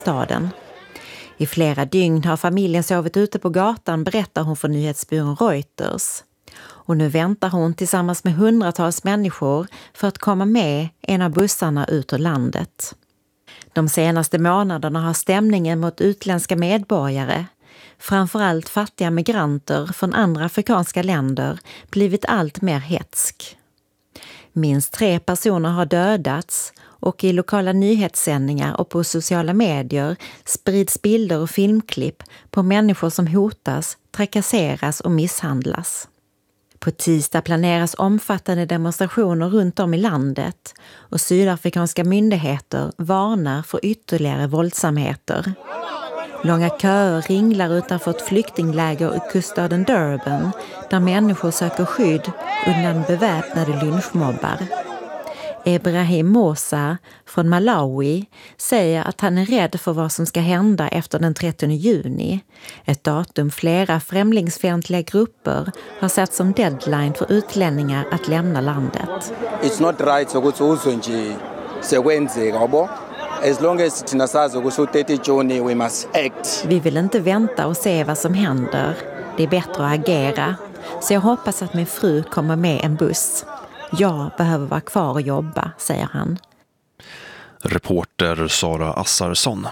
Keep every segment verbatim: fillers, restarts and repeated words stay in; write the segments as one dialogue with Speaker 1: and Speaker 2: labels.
Speaker 1: staden. I flera dygn har familjen sovit ute på gatan, berättar hon för nyhetsbyrån Reuters. Och nu väntar hon tillsammans med hundratals människor för att komma med en av bussarna ut ur landet. De senaste månaderna har stämningen mot utländska medborgare, framförallt fattiga migranter från andra afrikanska länder, blivit allt mer hetsk. Minst tre personer har dödats och i lokala nyhetssändningar och på sociala medier sprids bilder och filmklipp på människor som hotas, trakasseras och misshandlas. På tisdag planeras omfattande demonstrationer runt om i landet och sydafrikanska myndigheter varnar för ytterligare våldsamheter. Långa köer ringlar utanför ett flyktingläger i kuststaden Durban där människor söker skydd undan beväpnade lynchmobbar. Ebrahim Mosa från Malawi säger att han är rädd för vad som ska hända efter den trettionde juni. Ett datum flera främlingsfientliga grupper har satt som deadline för utlänningar att lämna landet.
Speaker 2: It's not right så att uzonje sekwenze kabo. As long as tinasazi ukuthi u-thirty June we must act.
Speaker 1: Vi vill inte vänta och se vad som händer. Det är bättre att agera. Så jag hoppas att min fru kommer med en buss. Jag behöver vara kvar och jobba, säger han.
Speaker 3: Reporter Sara Assarsson.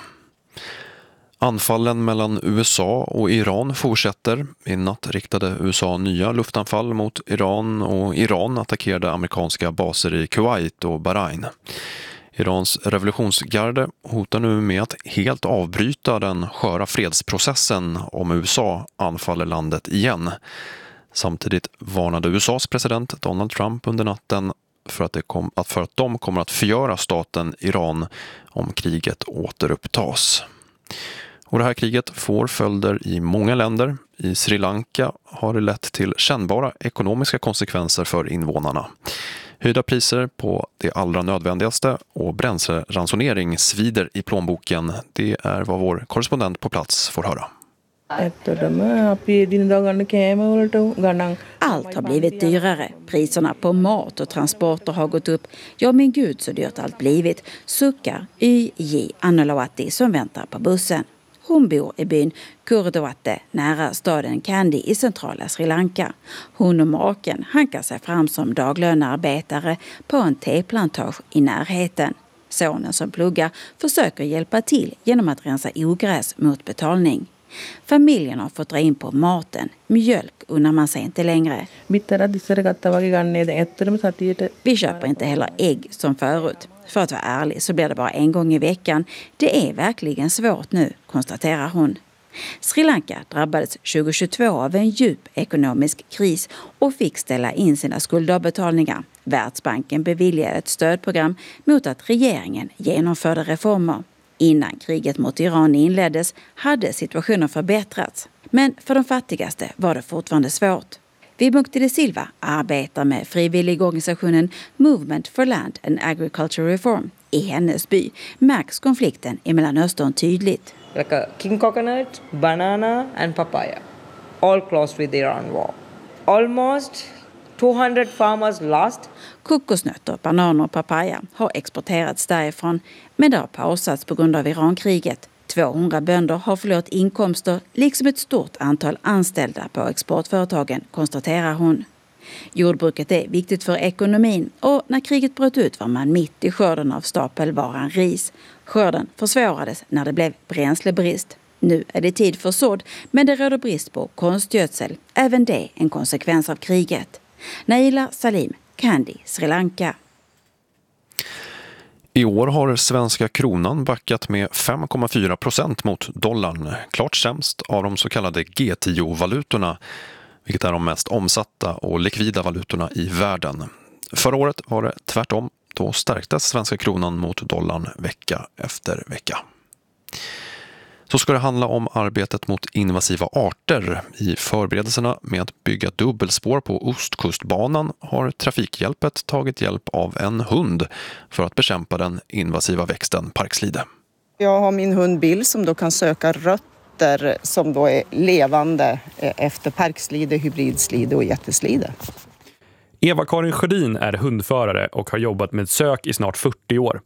Speaker 3: Anfallen mellan U S A och Iran fortsätter. I natt riktade U S A nya luftanfall mot Iran och Iran attackerade amerikanska baser i Kuwait och Bahrain. Irans revolutionsgarde hotar nu med att helt avbryta den sköra fredsprocessen om U S A anfaller landet igen. Samtidigt varnade U S A:s president Donald Trump under natten för att, det kom, att för att de kommer att förgöra staten Iran om kriget återupptas. Och det här kriget får följder i många länder. I Sri Lanka har det lett till kännbara ekonomiska konsekvenser för invånarna. Höjda priser på det allra nödvändigaste och bränsleransonering svider i plånboken. Det är vad vår korrespondent på plats får höra.
Speaker 4: Allt har blivit dyrare. Priserna på mat och transporter har gått upp. Ja men gud så dyrt allt blivit. Suckar Y J Anolawati som väntar på bussen. Hon bor i byn Kurdawate nära staden Kandy i centrala Sri Lanka. Hon och maken hankar sig fram som daglönearbetare på en teplantage i närheten. Sonen som pluggar försöker hjälpa till genom att rensa ogräs mot betalning. Familjen har fått dra in på maten. Mjölk unnar man sig inte längre. Vi köper inte heller ägg som förut. För att vara ärlig så blir det bara en gång i veckan. Det är verkligen svårt nu, konstaterar hon. Sri Lanka drabbades tjugohundratjugotvå av en djup ekonomisk kris och fick ställa in sina skuldavbetalningar. Världsbanken beviljade ett stödprogram mot att regeringen genomförde reformer. Innan kriget mot Iran inleddes hade situationen förbättrats. Men för de fattigaste var det fortfarande svårt. Vibukti de Silva arbetar med frivilligorganisationen Movement for Land and Agriculture Reform. I hennes by märks konflikten i Mellanöstern tydligt.
Speaker 5: Like a king coconut, banana and papaya. All closed with the Iran war. Almost two hundred farmers lost.
Speaker 4: Kokosnötter, bananer och papaya har exporterats därifrån, men det har pausats på grund av Irankriget. tvåhundra bönder har förlorat inkomster, liksom ett stort antal anställda på exportföretagen, konstaterar hon. Jordbruket är viktigt för ekonomin och när kriget bröt ut var man mitt i skörden av stapelvaran ris. Skörden försvårades när det blev bränslebrist. Nu är det tid för sådd, men det råder brist på konstgödsel. Även det är en konsekvens av kriget. Naila Salim, Kandy, Sri Lanka.
Speaker 3: I år har svenska kronan backat med fem komma fyra procent mot dollarn. Klart sämst av de så kallade G tio-valutorna, vilket är de mest omsatta och likvida valutorna i världen. Förra året var det tvärtom. Då stärktes svenska kronan mot dollarn vecka efter vecka. Så ska det handla om arbetet mot invasiva arter. I förberedelserna med att bygga dubbelspår på Ostkustbanan har Trafikhjälpet tagit hjälp av en hund för att bekämpa den invasiva växten parkslide.
Speaker 6: Jag har min hund Bill som då kan söka rötter som då är levande efter parkslide, hybridslide och jätteslide.
Speaker 7: Eva-Karin Sjödin är hundförare och har jobbat med sök i snart fyrtio år.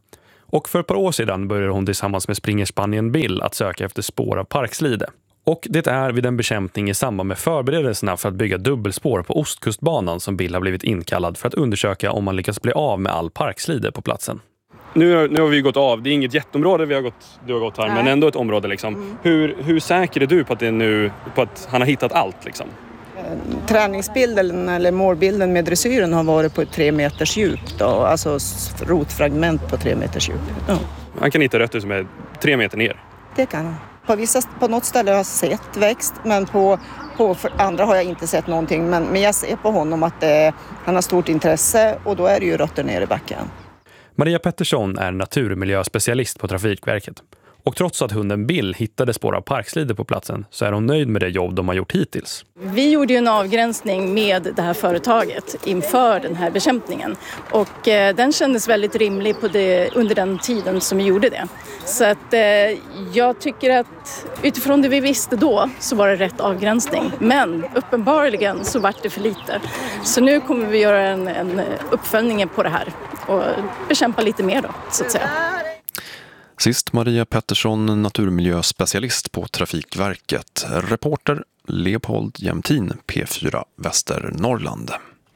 Speaker 7: Och för ett par år sedan började hon tillsammans med springerspanien Bill att söka efter spår av parkslide. Och det är vid en bekämpning i samband med förberedelserna för att bygga dubbelspår på Ostkustbanan som Bill har blivit inkallad för att undersöka om man lyckas bli av med all parkslide på platsen. Nu, nu har vi gått av, det är inget jätteområde vi har gått, du har gått här, Nej. men ändå ett område liksom. Mm. Hur, hur säker är du på att, det nu, på att han har hittat allt liksom?
Speaker 6: Träningsbilden eller målbilden med dressyren har varit på ett tre meters djup då, alltså rotfragment på tre meters djup. Ja.
Speaker 7: Han kan hitta rötter som är tre meter ner?
Speaker 6: Det kan han. På, vissa, på något ställe har jag sett växt, men på, på andra har jag inte sett någonting. Men, men jag ser på honom att det, han har stort intresse och då är det ju rötter ner i backen.
Speaker 7: Maria Pettersson är naturmiljöspecialist på Trafikverket. Och trots att hunden Bill hittade spår av parkslide på platsen så är hon nöjd med det jobb de har gjort hittills.
Speaker 8: Vi gjorde ju en avgränsning med det här företaget inför den här bekämpningen. Och eh, den kändes väldigt rimlig på det, under den tiden som vi gjorde det. Så att eh, jag tycker att utifrån det vi visste då så var det rätt avgränsning. Men uppenbarligen så var det för lite. Så nu kommer vi göra en, en uppföljning på det här och bekämpa lite mer då, så att säga.
Speaker 3: Sist Maria Pettersson, naturmiljöspecialist på Trafikverket. Reporter Leopold Jämtin, P fyra Västernorrland.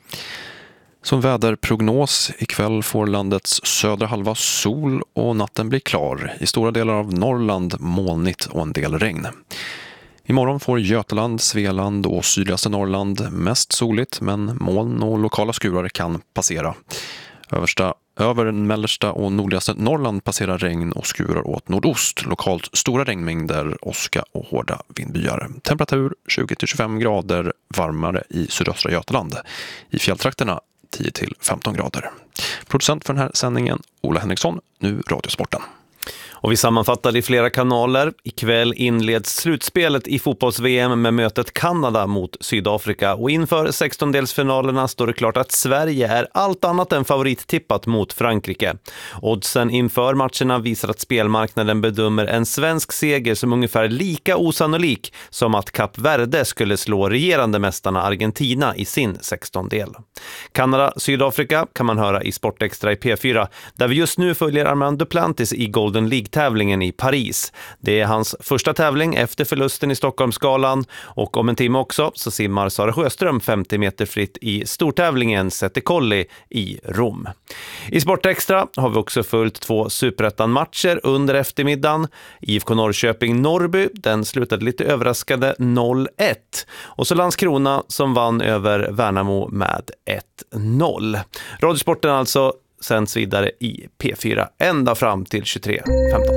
Speaker 3: Som väderprognos, ikväll får landets södra halva sol och natten blir klar. I stora delar av Norrland molnigt och en del regn. Imorgon får Götaland, Svealand och sydligaste Norrland mest soligt, men moln och lokala skurar kan passera. Översta Över mellersta och nordligaste Norrland passerar regn och skurar åt nordost. Lokalt stora regnmängder, åska och hårda vindbyar. Temperatur tjugo till tjugofem grader, varmare i sydöstra Götaland. I fjälltrakterna tio till femton grader. Producent för den här sändningen, Ola Henriksson, nu Radiosporten.
Speaker 9: Och vi sammanfattar i flera kanaler. Ikväll inleds slutspelet i fotbolls-V M med mötet Kanada mot Sydafrika. Och inför sextondelsfinalerna står det klart att Sverige är allt annat än favorittippat mot Frankrike. Oddsen inför matcherna visar att spelmarknaden bedömer en svensk seger som ungefär lika osannolik som att Kap Verde skulle slå regerande mästarna Argentina i sin sextondel. Kanada-Sydafrika kan man höra i Sportextra i P fyra, där vi just nu följer Armand Duplantis i Golden League tävlingen i Paris. Det är hans första tävling efter förlusten i Stockholmsgalan och om en timme också så simmar Sara Sjöström femtio meter fritt i stortävlingen Sette Colli i Rom. I Sportextra har vi också följt två superettan-matcher under eftermiddagen. I F K Norrköping-Norrby, den slutade lite överraskande noll ett. Och så Landskrona som vann över Värnamo med ett noll. Radiosporten alltså sänds vidare i P fyra ända fram till tjugotre femton.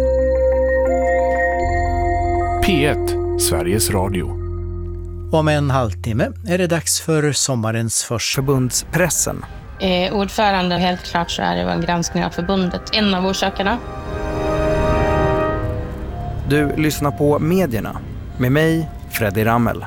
Speaker 10: P ett, Sveriges Radio.
Speaker 11: Om en halvtimme är det dags för sommarens första förbundspressen.
Speaker 12: Eh, ordförande, helt klart så är det en granskning av förbundet. En av orsakerna.
Speaker 13: Du lyssnar på Medierna med mig, Freddy Rammel.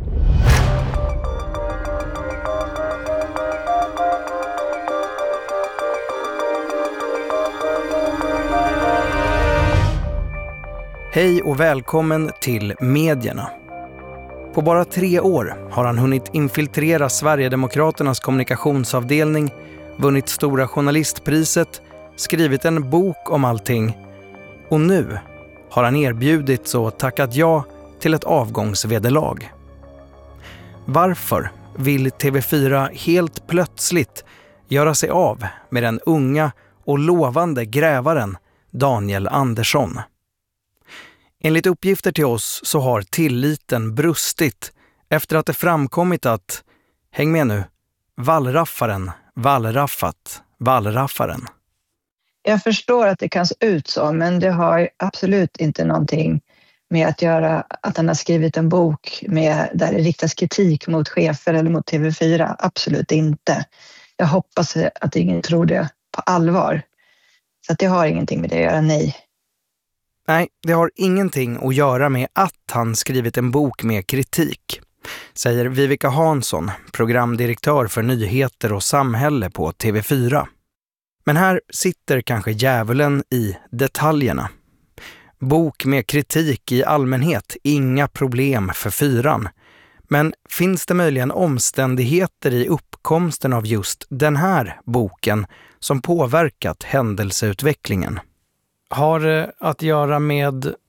Speaker 13: Hej och välkommen till Medierna. På bara tre år har han hunnit infiltrera Sverigedemokraternas kommunikationsavdelning, vunnit Stora journalistpriset, skrivit en bok om allting och nu har han erbjudits och tackat ja till ett avgångsvederlag. Varför vill T V fyra helt plötsligt göra sig av med den unga och lovande grävaren Daniel Andersson? Enligt uppgifter till oss så har tilliten brustit efter att det framkommit att, häng med nu, vallraffaren, vallraffat, vallraffaren.
Speaker 14: Jag förstår att det kan se ut så, men det har absolut inte någonting med att göra att han har skrivit en bok med, där det riktas kritik mot chefer eller mot T V fyra. Absolut inte. Jag hoppas att ingen tror det på allvar. Så att det har ingenting med det att göra, nej.
Speaker 13: Nej, det har ingenting att göra med att han skrivit en bok med kritik, säger Vivica Hansson, programdirektör för nyheter och samhälle på T V fyra. Men här sitter kanske djävulen i detaljerna. Bok med kritik i allmänhet, inga problem för fyran. Men finns det möjligen omständigheter i uppkomsten av just den här boken som påverkat händelseutvecklingen? Har det att göra med